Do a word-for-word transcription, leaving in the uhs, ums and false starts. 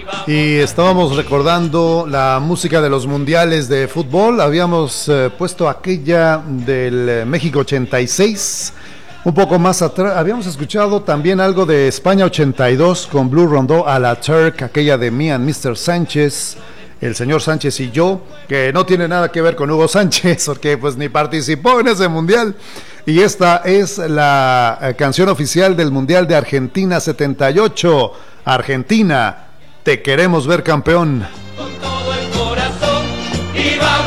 Y estábamos recordando la música de los mundiales de fútbol. Habíamos eh, puesto aquella del eh, México ochenta y seis. Un poco más atrás habíamos escuchado también algo de España ochenta y dos con Blue Rondó a la Turk, aquella de Me and mister Sánchez, el señor Sánchez y yo, que no tiene nada que ver con Hugo Sánchez, porque pues ni participó en ese mundial. Y esta es la eh, canción oficial del Mundial de Argentina setenta y ocho. Argentina, te queremos ver campeón. Con todo el corazón y va